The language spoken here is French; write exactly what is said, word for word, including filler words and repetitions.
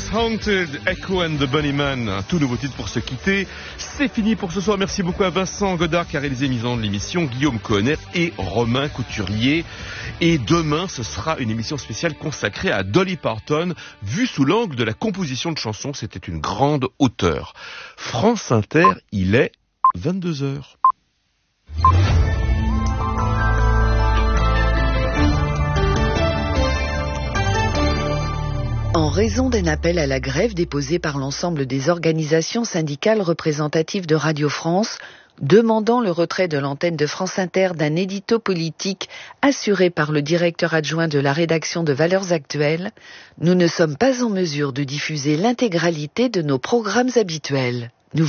Haunted, Echo and the Bunnymen, un tout nouveau titre pour se quitter. C'est fini pour ce soir. Merci beaucoup à Vincent Godard qui a réalisé mise en de l'émission, Guillaume Cohennet et Romain Couturier. Et demain, ce sera une émission spéciale consacrée à Dolly Parton, vue sous l'angle de la composition de chansons. C'était une grande auteure. France Inter, il est vingt-deux heures. En raison d'un appel à la grève déposé par l'ensemble des organisations syndicales représentatives de Radio France, demandant le retrait de l'antenne de France Inter d'un édito politique assuré par le directeur adjoint de la rédaction de Valeurs Actuelles, nous ne sommes pas en mesure de diffuser l'intégralité de nos programmes habituels.